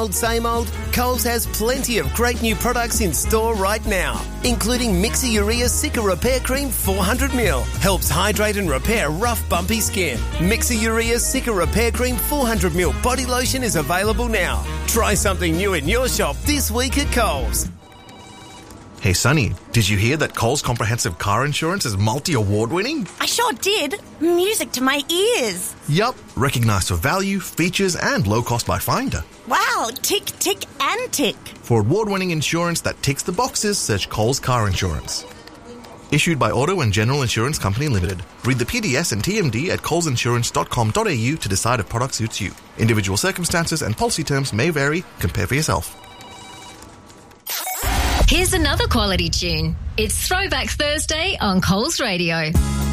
Same old, Coles has plenty of great new products in store right now, including Mixer Urea Cica Repair Cream 400ml. Helps hydrate and repair rough, bumpy skin. Mixer Urea Cica Repair Cream 400ml body lotion is available now. Try something new in your shop this week at Coles. Hey, Sonny, did you hear that Coles Comprehensive Car Insurance is multi-award winning? I sure did. Music to my ears. Yup, recognised for value, features and low cost by Finder. Wow, tick, tick and tick. For award-winning insurance that ticks the boxes, search Coles Car Insurance. Issued by Auto and General Insurance Company Limited. Read the PDS and TMD at colesinsurance.com.au to decide if product suits you. Individual circumstances and policy terms may vary. Compare for yourself. Here's another quality tune. It's Throwback Thursday on Coles Radio.